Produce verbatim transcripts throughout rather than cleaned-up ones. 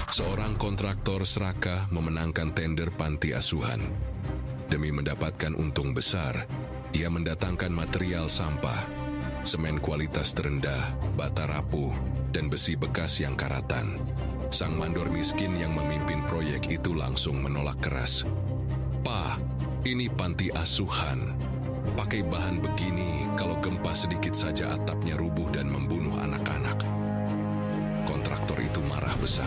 Seorang kontraktor serakah memenangkan tender panti asuhan. Demi mendapatkan untung besar, ia mendatangkan material sampah, semen kualitas terendah, bata rapuh, dan besi bekas yang karatan. Sang mandor miskin yang memimpin proyek itu langsung menolak keras. "Pak, ini panti asuhan. Pakai bahan begini, kalau gempa sedikit saja atapnya rubuh dan membunuh anak-anak." Kontraktor itu marah besar.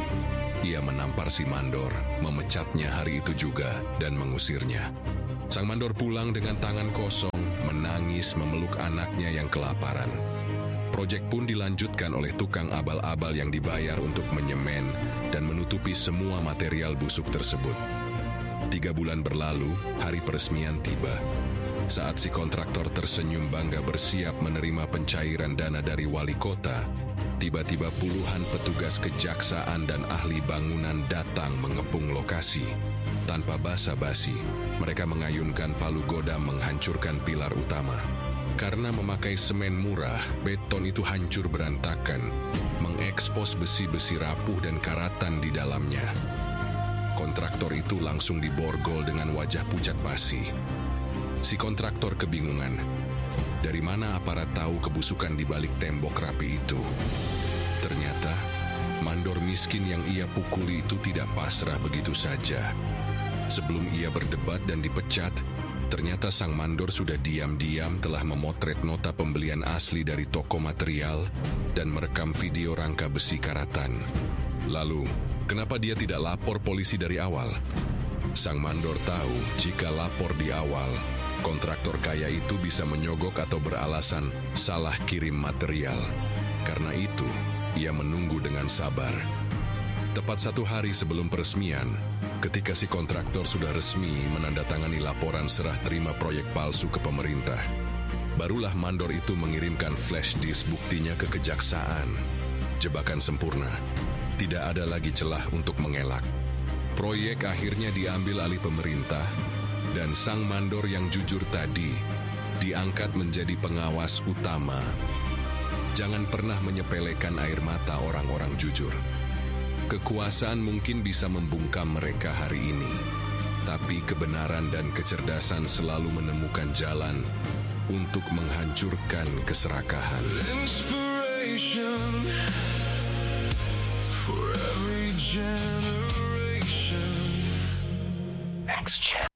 Ia menampar si mandor, memecatnya hari itu juga, dan mengusirnya. Sang mandor pulang dengan tangan kosong, menangis memeluk anaknya yang kelaparan. Proyek pun dilanjutkan oleh tukang abal-abal yang dibayar untuk menyemen dan menutupi semua material busuk tersebut. Tiga bulan berlalu, hari peresmian tiba. Saat si kontraktor tersenyum bangga bersiap menerima pencairan dana dari wali kota, tiba-tiba puluhan petugas kejaksaan dan ahli bangunan datang mengepung lokasi. Tanpa basa-basi, mereka mengayunkan palu godam menghancurkan pilar utama. Karena memakai semen murah, beton itu hancur berantakan, mengekspos besi-besi rapuh dan karatan di dalamnya. Kontraktor itu langsung diborgol dengan wajah pucat basi. Si kontraktor kebingungan. Dari mana aparat tahu kebusukan di balik tembok rapi itu? Ternyata, mandor miskin yang ia pukuli itu tidak pasrah begitu saja. Sebelum ia berdebat dan dipecat, ternyata sang mandor sudah diam-diam telah memotret nota pembelian asli dari toko material dan merekam video rangka besi karatan. Lalu, kenapa dia tidak lapor polisi dari awal? Sang mandor tahu jika lapor di awal, kontraktor kaya itu bisa menyogok atau beralasan salah kirim material. Karena itu, ia menunggu dengan sabar. Tepat satu hari sebelum peresmian, ketika si kontraktor sudah resmi menandatangani laporan serah terima proyek palsu ke pemerintah, barulah mandor itu mengirimkan flash disk buktinya ke kejaksaan. Jebakan sempurna, tidak ada lagi celah untuk mengelak. Proyek akhirnya diambil alih pemerintah, dan sang mandor yang jujur tadi diangkat menjadi pengawas utama. Jangan pernah menyepelekan air mata orang-orang jujur. Kekuasaan mungkin bisa membungkam mereka hari ini, tapi kebenaran dan kecerdasan selalu menemukan jalan untuk menghancurkan keserakahan. Inspiration for every generation. Next.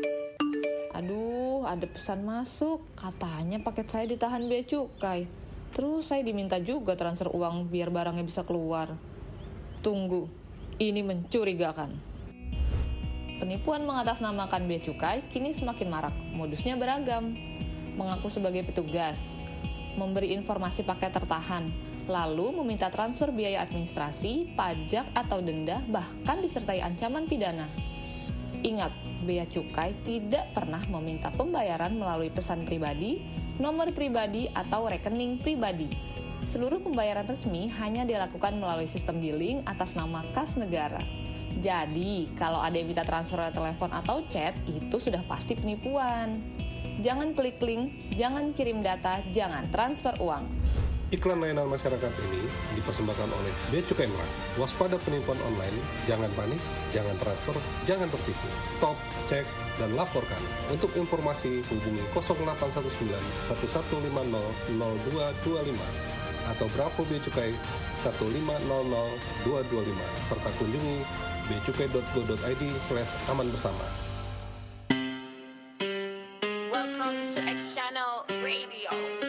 Aduh, ada pesan masuk. Katanya paket saya ditahan bea cukai. Terus saya diminta juga transfer uang biar barangnya bisa keluar. Tunggu, ini mencurigakan. Penipuan mengatasnamakan bea cukai kini semakin marak. Modusnya beragam. Mengaku sebagai petugas, memberi informasi paket tertahan, lalu meminta transfer biaya administrasi, pajak atau denda, bahkan disertai ancaman pidana. Ingat, bea cukai tidak pernah meminta pembayaran melalui pesan pribadi, nomor pribadi, atau rekening pribadi. Seluruh pembayaran resmi hanya dilakukan melalui sistem billing atas nama kas negara. Jadi, kalau ada yang minta transfer lewat telepon atau chat, itu sudah pasti penipuan. Jangan klik link, jangan kirim data, jangan transfer uang. Iklan layanan masyarakat ini dipersembahkan oleh Bea Cukai Murah. Waspada penipuan online, jangan panik, jangan transfer, jangan tertipu. Stop, cek, dan laporkan. Untuk informasi hubungi nol delapan satu sembilan satu satu lima nol nol dua dua lima atau Bravo Bea Cukai satu lima nol nol dua dua lima serta kunjungi beacukai dot go dot id slash aman bersama. Welcome to X Channel Radio.